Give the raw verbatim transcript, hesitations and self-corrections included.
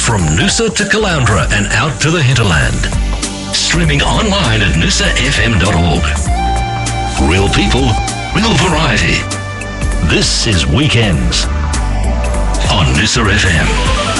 from Noosa to Caloundra and out to the hinterland. Streaming online at noosa f m dot org. Real people, real variety. This is Weekends on Noosa F M.